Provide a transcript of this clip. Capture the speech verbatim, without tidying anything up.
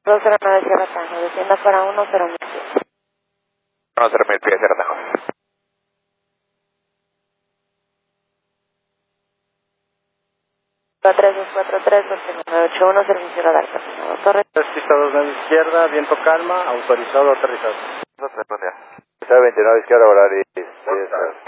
dos cero nueve Sierra Tajo, descienda para uno cero mil pies. uno cero mil pies, Sierra Tajo. tres dos cuatro tres, dos nueve ocho uno, servicio radar terminado. Torre. Pista dos nueve izquierda, viento calma, autorizado, aterrizado. veintinueve izquierda, horario.